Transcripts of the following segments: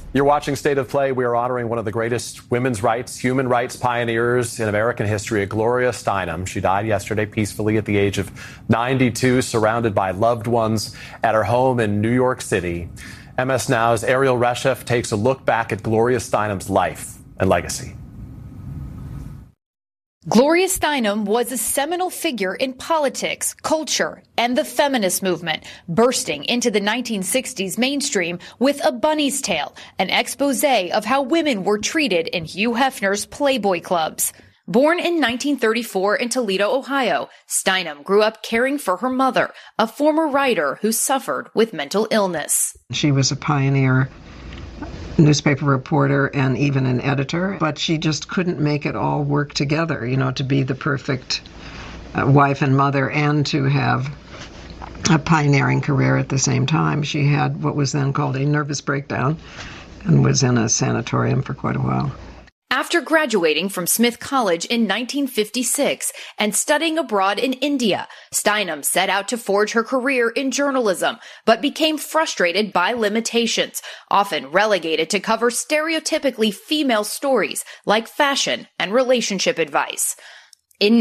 You're watching State of Play. We are honoring one of the greatest women's rights, human rights pioneers in American history, Gloria Steinem. She died yesterday peacefully at the age of 92, surrounded by loved ones at her home in New York City. MS Now's Ariel Reshef takes a look back at Gloria Steinem's life and legacy. Gloria Steinem was a seminal figure in politics, culture, and the feminist movement, bursting into the 1960s mainstream with A Bunny's Tale, an expose of how women were treated in Hugh Hefner's Playboy clubs. Born in 1934 in Toledo, Ohio, Steinem grew up caring for her mother, a former writer who suffered with mental illness. She was a pioneer newspaper reporter and even an editor, but she just couldn't make it all work together, to be the perfect wife and mother and to have a pioneering career at the same time. She had what was then called a nervous breakdown and was in a sanatorium for quite a while. After graduating from Smith College in 1956 and studying abroad in India, Steinem set out to forge her career in journalism, but became frustrated by limitations, often relegated to cover stereotypically female stories like fashion and relationship advice. In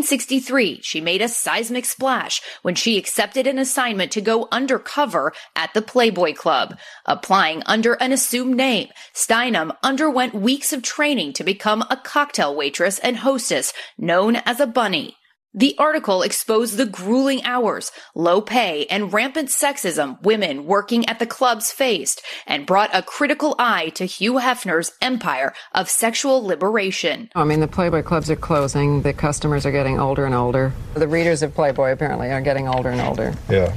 1963, she made a seismic splash when she accepted an assignment to go undercover at the Playboy Club. Applying under an assumed name, Steinem underwent weeks of training to become a cocktail waitress and hostess known as a bunny. The article exposed the grueling hours, low pay, and rampant sexism women working at the clubs faced, and brought a critical eye to Hugh Hefner's empire of sexual liberation. The Playboy clubs are closing. The customers are getting older and older. The readers of Playboy apparently are getting older and older.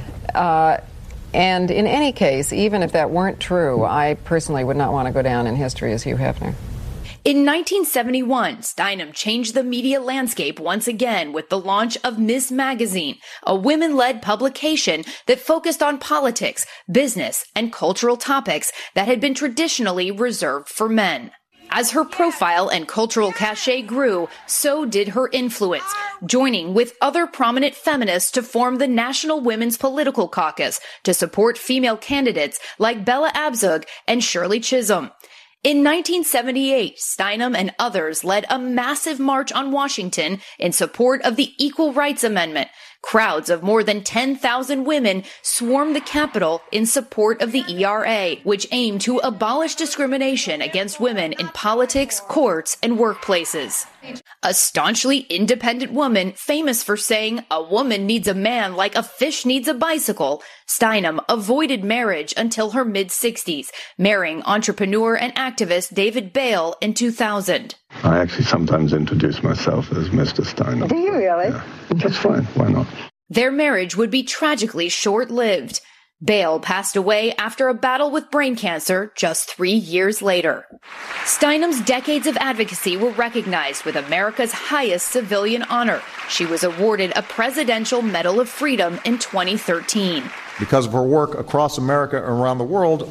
Yeah. And in any case, even if that weren't true, I personally would not want to go down in history as Hugh Hefner. In 1971, Steinem changed the media landscape once again with the launch of Ms. Magazine, a women-led publication that focused on politics, business, and cultural topics that had been traditionally reserved for men. As her profile and cultural cachet grew, so did her influence, joining with other prominent feminists to form the National Women's Political Caucus to support female candidates like Bella Abzug and Shirley Chisholm. In 1978, Steinem and others led a massive march on Washington in support of the Equal Rights Amendment. Crowds of more than 10,000 women swarmed the Capitol in support of the ERA, which aimed to abolish discrimination against women in politics, courts, and workplaces. A staunchly independent woman famous for saying, "A woman needs a man like a fish needs a bicycle," Steinem avoided marriage until her mid-60s, marrying entrepreneur and activist David Bale in 2000. I actually sometimes introduce myself as Mr. Steinem. Do you really? Yeah, that's fine. Why not? Their marriage would be tragically short-lived. Bale passed away after a battle with brain cancer just 3 years later. Steinem's decades of advocacy were recognized with America's highest civilian honor. She was awarded a Presidential Medal of Freedom in 2013. Because of her work across America and around the world,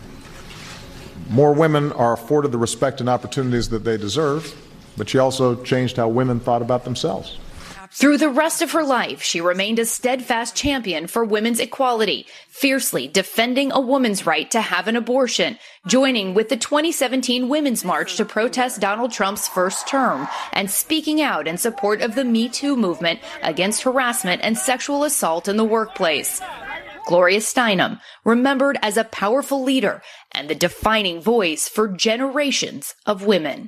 more women are afforded the respect and opportunities that they deserve, but she also changed how women thought about themselves. Through the rest of her life, she remained a steadfast champion for women's equality, fiercely defending a woman's right to have an abortion, joining with the 2017 Women's March to protest Donald Trump's first term, and speaking out in support of the Me Too movement against harassment and sexual assault in the workplace. Gloria Steinem, remembered as a powerful leader and the defining voice for generations of women.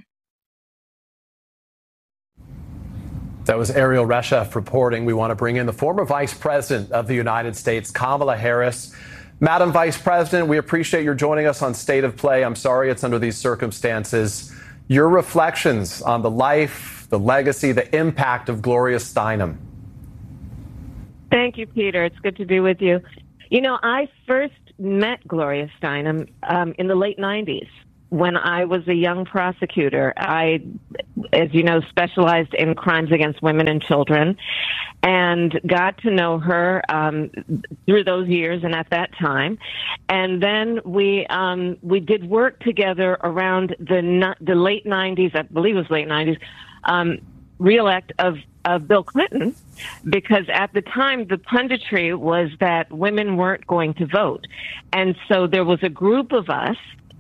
That was Ariel Reshef reporting. We want to bring in the former Vice President of the United States, Kamala Harris. Madam Vice President, we appreciate your joining us on State of Play. I'm sorry it's under these circumstances. Your reflections on the life, the legacy, the impact of Gloria Steinem. Thank you, Peter. It's good to be with you. I first met Gloria Steinem in the late 90s. When I was a young prosecutor, I, as you know, specialized in crimes against women and children, and got to know her through those years and at that time. And then we did work together around the late 90s, I believe it was late 90s, reelect of Bill Clinton, because at the time the punditry was that women weren't going to vote. And so there was a group of us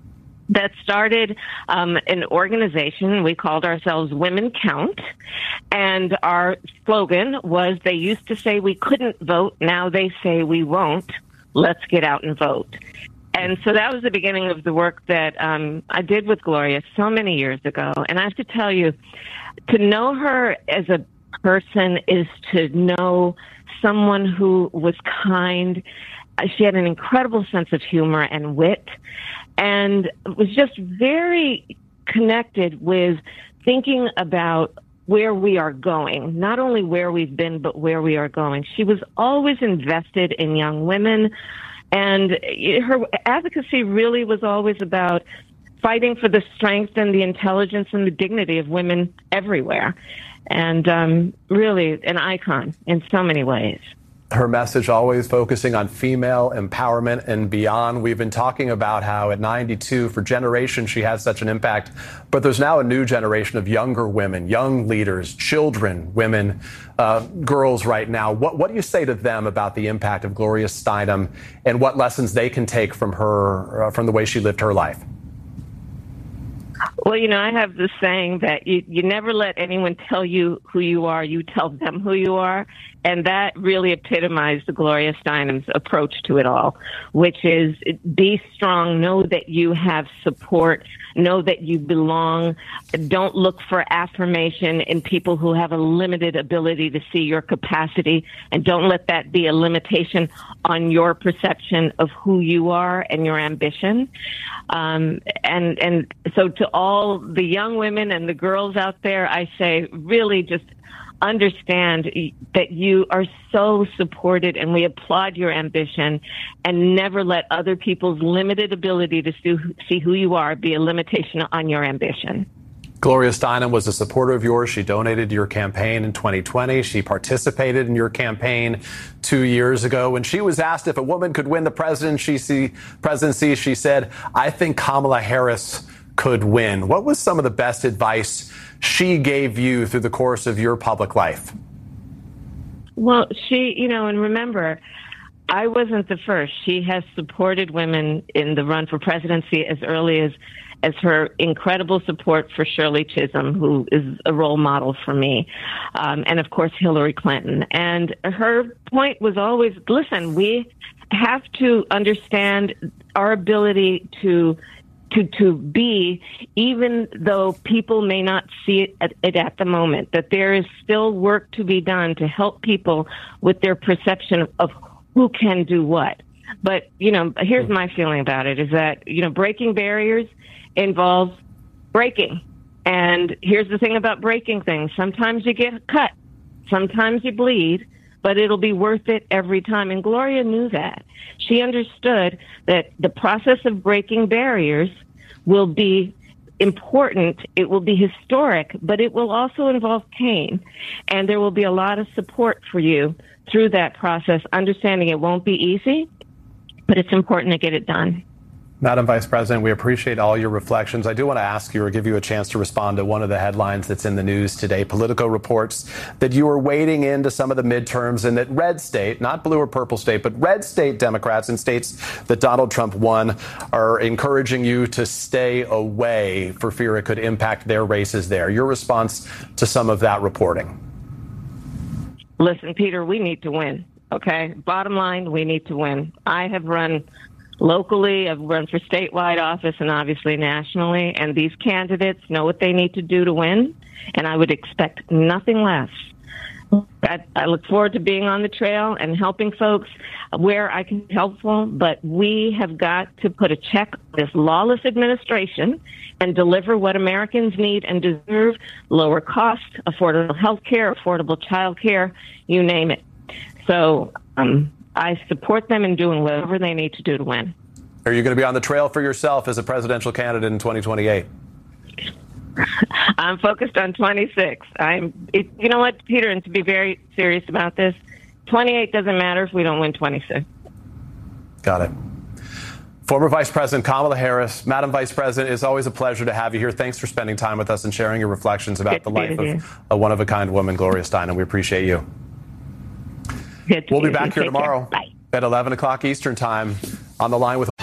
that started an organization. We called ourselves Women Count. And our slogan was, they used to say we couldn't vote. Now they say we won't. Let's get out and vote. And so that was the beginning of the work that I did with Gloria so many years ago. And I have to tell you, to know her as a person is to know someone who was kind. She had an incredible sense of humor and wit, and was just very connected with thinking about where we are going, not only where we've been, but where we are going. She was always invested in young women, and her advocacy really was always about fighting for the strength and the intelligence and the dignity of women everywhere. And really an icon in so many ways. Her message always focusing on female empowerment and beyond. We've been talking about how at 92, for generations, she had such an impact. But there's now a new generation of younger women, young leaders, children, women, girls right now. What do you say to them about the impact of Gloria Steinem and what lessons they can take from her, from the way she lived her life? Well, you know, I have this saying that you never let anyone tell you who you are, you tell them who you are. And that really epitomized Gloria Steinem's approach to it all, which is be strong, know that you have support, know that you belong. Don't look for affirmation in people who have a limited ability to see your capacity, and don't let that be a limitation on your perception of who you are and your ambition. And so to all the young women and the girls out there, I say really just understand that you are so supported, and we applaud your ambition, and never let other people's limited ability to see who you are be a limitation on your ambition. Gloria Steinem was a supporter of yours. She donated to your campaign in 2020. She participated in your campaign 2 years ago. When she was asked if a woman could win the presidency, she said, "I think Kamala Harris could win." What was some of the best advice she gave you through the course of your public life? Well, and remember, I wasn't the first. She has supported women in the run for presidency as early as her incredible support for Shirley Chisholm, who is a role model for me, and of course Hillary Clinton. And her point was always, listen, we have to understand our ability to be, even though people may not see it at the moment, that there is still work to be done to help people with their perception of who can do what. But, here's my feeling about it is that, breaking barriers involves breaking. And here's the thing about breaking things. Sometimes you get cut. Sometimes you bleed. But it'll be worth it every time. And Gloria knew that. She understood that the process of breaking barriers will be important. It will be historic, but it will also involve pain. And there will be a lot of support for you through that process, understanding it won't be easy, but it's important to get it done. Madam Vice President, we appreciate all your reflections. I do want to ask you or give you a chance to respond to one of the headlines that's in the news today. Politico reports that you are wading into some of the midterms and that red state, not blue or purple state, but red state Democrats in states that Donald Trump won are encouraging you to stay away for fear it could impact their races there. Your response to some of that reporting? Listen, Peter, we need to win. Okay. Bottom line, we need to win. I have run locally, I've run for statewide office and obviously nationally, and these candidates know what they need to do to win, and I would expect nothing less. I look forward to being on the trail and helping folks where I can be helpful, but we have got to put a check on this lawless administration and deliver what Americans need and deserve: lower cost, affordable health care, affordable child care, you name it. So, I support them in doing whatever they need to do to win. Are you going to be on the trail for yourself as a presidential candidate in 2028? I'm focused on 26. You know what, Peter, and to be very serious about this, 28 doesn't matter if we don't win 26. Got it. Former Vice President Kamala Harris, Madam Vice President, it's always a pleasure to have you here. Thanks for spending time with us and sharing your reflections about the life of a one-of-a-kind woman, Gloria Steinem. We appreciate you. We'll be back here tomorrow at 11 o'clock Eastern Time on The Line with